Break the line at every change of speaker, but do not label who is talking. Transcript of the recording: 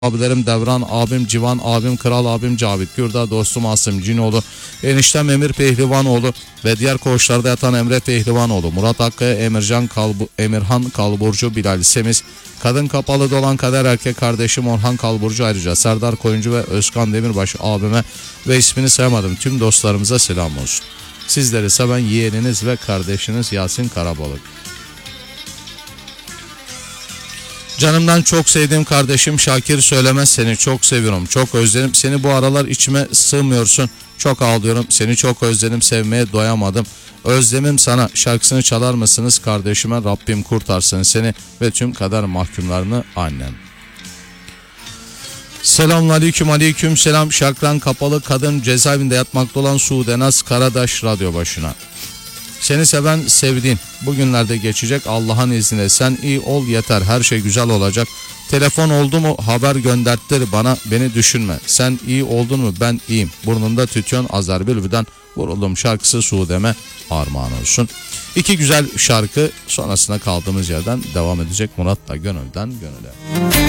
abilerim Devran abim, Civan abim, Kral abim Cavit Gürda, dostum Asım Cinoğlu, eniştem Emir Pehlivanoğlu ve diğer koğuşlarda yatan Emre Pehlivanoğlu, Murat Hakkaya, Emirhan Kalburcu, Bilal Semiz, kadın kapalı dolan kader erkek kardeşim Orhan Kalburcu, ayrıca Serdar Koyuncu ve Özkan Demirbaş abime ve ismini sayamadım tüm dostlarımıza selam olsun. Sizleri seven yeğeniniz ve kardeşiniz Yasin Karabalık. Canımdan çok sevdiğim kardeşim Şakir Söylemez, seni çok seviyorum, çok özledim seni, bu aralar içime sığmıyorsun, çok ağlıyorum, seni çok özledim, sevmeye doyamadım, özlemim sana şarkısını çalar mısınız kardeşime, Rabbim kurtarsın seni ve tüm kader mahkumlarını, annem. Selamünaleyküm, aleyküm selam. Şakran kapalı kadın cezaevinde yatmakta olan Sude Naz Karadaş radyo başına. Seni seven sevdiğin bugünlerde geçecek, Allah'ın izniyle sen iyi ol yeter, her şey güzel olacak. Telefon oldu mu haber gönderttir bana, beni düşünme, sen iyi oldun mu ben iyiyim, burnunda tütüyon Azar Bülbül'den vuruldum şarkısı Sude'me armağan olsun. İki güzel şarkı sonrasında kaldığımız yerden devam edecek. Murat'la Gönül'den Gönül'e.